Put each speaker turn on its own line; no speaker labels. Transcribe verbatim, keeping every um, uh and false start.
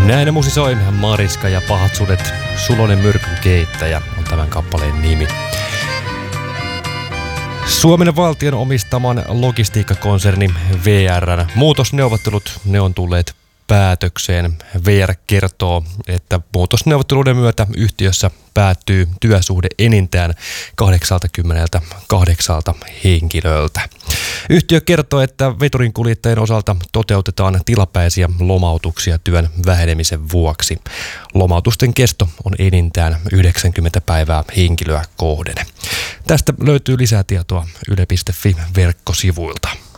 Näin musisoi Mariska ja Pahat sudet, Suloinen myrkyn keittäjä on tämän kappaleen nimi. Suomen valtion omistaman logistiikkakonserni V R:n muutosneuvottelut, ne on tulleet päätökseen. V R kertoo, että muutosneuvotteluiden myötä yhtiössä päättyy työsuhde enintään kahdeksankymmentäkahdeksan henkilöltä. Yhtiö kertoo, että veturinkuljettajien osalta toteutetaan tilapäisiä lomautuksia työn vähenemisen vuoksi. Lomautusten kesto on enintään yhdeksänkymmentä päivää henkilöä kohden. Tästä löytyy lisää tietoa yle piste fi verkkosivuilta.